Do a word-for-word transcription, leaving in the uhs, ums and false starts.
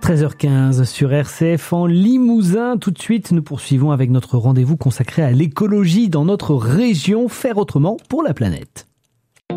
treize heures quinze sur R C F en Limousin. Tout de suite, nous poursuivons avec notre rendez-vous consacré à l'écologie dans notre région. Faire autrement pour la planète.